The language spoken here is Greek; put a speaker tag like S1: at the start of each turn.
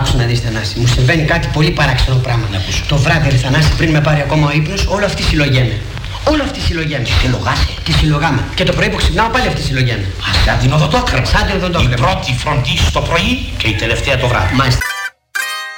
S1: Άκουσα να δεις, Θανάση, μου συμβαίνει κάτι πολύ παράξενο πράγμα. Το βράδυ, ρε Θανάση, πριν με πάρει ακόμα ο ύπνος, όλο αυτή συλλογέμαι. Όλο αυτή συλλογέμαι.
S2: Τι λογάσαι?
S1: Τι συλλογάμε. Και το πρωί που ξυπνάω πάλι αυτή συλλογέμαι.
S2: Σαν την οδοντόκρεμα.
S1: Σαν την οδοντόκρεμα.
S2: Η πρώτη φροντίζει το πρωί και η τελευταία το βράδυ.
S1: Μάλιστα.